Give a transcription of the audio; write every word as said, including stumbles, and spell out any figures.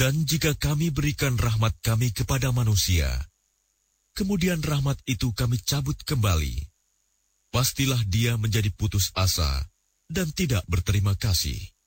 Dan jika kami berikan rahmat kami kepada manusia, kemudian rahmat itu kami cabut kembali, pastilah dia menjadi putus asa dan tidak berterima kasih.